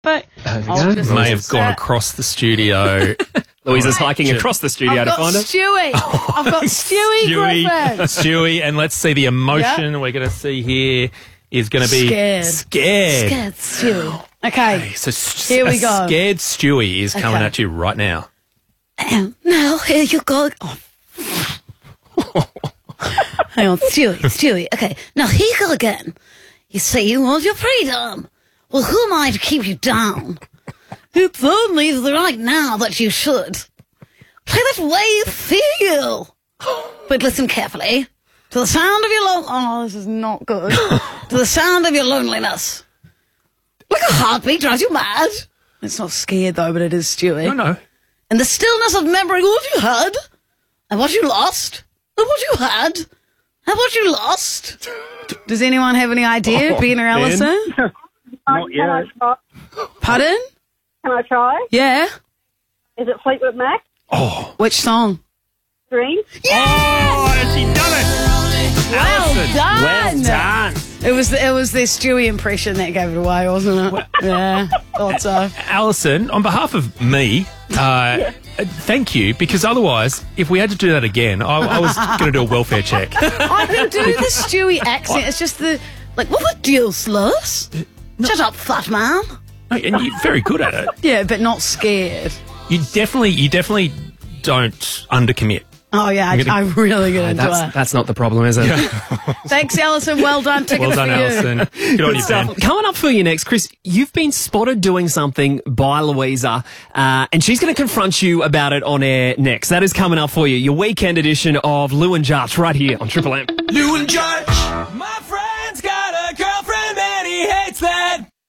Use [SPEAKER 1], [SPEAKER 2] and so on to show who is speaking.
[SPEAKER 1] But
[SPEAKER 2] May have gone across the studio.
[SPEAKER 3] Louisa's hiking across the studio to find her.
[SPEAKER 1] Stewie. I've got Stewie Griffin.
[SPEAKER 2] Stewie, and let's see the emotion we're going to see here is going to be
[SPEAKER 1] Scared.
[SPEAKER 2] Scared
[SPEAKER 1] Stewie. Okay.
[SPEAKER 2] So
[SPEAKER 1] Here we go.
[SPEAKER 2] Scared Stewie is coming at you right now.
[SPEAKER 1] Now, here you go. Oh. Hang on, Stewie. Okay, now here you go again. You say you want your freedom. Well, who am I to keep you down? It's only right now that you should. Play that way you feel. But listen carefully. To the sound of your Oh, this is not good. To the sound of your loneliness. Like a heartbeat drives you mad. It's not scared, though, but it is Stewie.
[SPEAKER 2] No.
[SPEAKER 1] In the stillness of memory, what you had, and what you lost, and what you had, and what you lost. Does anyone have any idea, Ben or Alison?
[SPEAKER 4] Not yet.
[SPEAKER 1] Pardon?
[SPEAKER 4] Can I try?
[SPEAKER 1] Yeah.
[SPEAKER 4] Is it Fleetwood Mac?
[SPEAKER 1] Which song?
[SPEAKER 4] Green?
[SPEAKER 2] Oh, she done it!
[SPEAKER 1] Well done.
[SPEAKER 3] Well done.
[SPEAKER 1] It was the Stewie impression that gave it away, wasn't it? Yeah, thought so.
[SPEAKER 2] Alison, on behalf of me, thank you, because otherwise, if we had to do that again, I was going to do a welfare check.
[SPEAKER 1] I can do the Stewie accent. It's just what the deal, sluts? Shut up, fat man.
[SPEAKER 2] No, and you're very good at it.
[SPEAKER 1] Yeah, but not scared.
[SPEAKER 2] You definitely don't undercommit.
[SPEAKER 1] Oh, yeah, I'm really good into it.
[SPEAKER 3] That's not the problem, is it?
[SPEAKER 1] Thanks, Alison. Well done. Tickets
[SPEAKER 2] Well done,
[SPEAKER 1] for you.
[SPEAKER 2] Alison. Good on you, Ben.
[SPEAKER 3] Coming up for you next, Chris, you've been spotted doing something by Louisa, and she's going to confront you about it on air next. That is coming up for you. Your weekend edition of Lou and Judge right here on Triple M.
[SPEAKER 5] Lou and Judge, my friend.